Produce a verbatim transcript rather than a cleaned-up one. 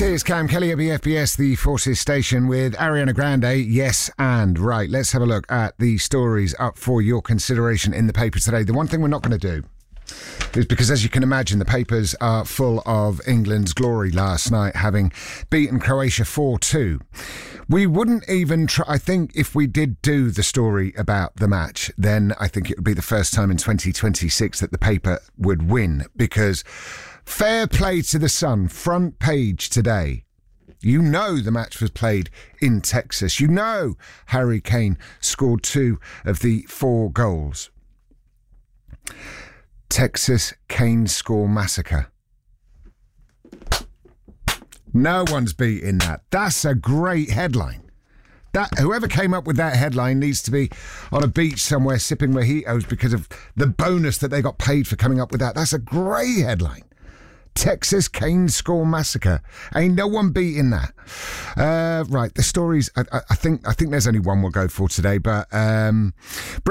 This is Cam Kelly at B F B S, the Forces station, with Ariana Grande. Yes, and right. Let's have a look at the stories up for your consideration in the paper today. The one thing we're not going to do is, because as you can imagine, the papers are full of England's glory last night, having beaten Croatia four two. We wouldn't even try. I think if we did do the story about the match, then I think it would be the first time in twenty twenty-six that the paper would win, because fair play to the Sun, front page today. You know the match was played in Texas. You know Harry Kane scored two of the four goals. Texas Kane score massacre. No one's beating that. That's a great headline. That whoever came up with that headline needs to be on a beach somewhere sipping mojitos because of the bonus that they got paid for coming up with that. That's a great headline. Texas Kane score massacre. Ain't no one beating that. Uh, right, the stories. I, I think. I think there's only one we'll go for today, but. Um,